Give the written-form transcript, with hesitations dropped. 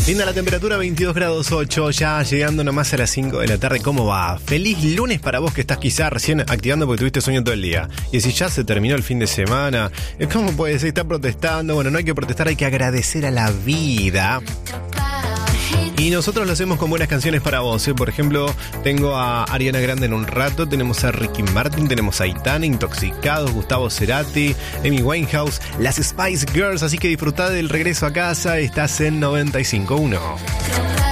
Linda la temperatura, 22 grados 8, ya llegando nomás a las 5 de la tarde. ¿Cómo va? Feliz lunes para vos que estás quizá recién activando porque tuviste sueño todo el día. Y si ya se terminó el fin de semana, ¿cómo puede ser? Está protestando. Bueno, no hay que protestar, hay que agradecer a la vida. Y nosotros lo hacemos con buenas canciones para vos, ¿eh? Por ejemplo, tengo a Ariana Grande en un rato, tenemos a Ricky Martin, tenemos a Aitana, Intoxicados, Gustavo Cerati, Amy Winehouse, las Spice Girls, así que disfrutá del regreso a casa, estás en 95.1.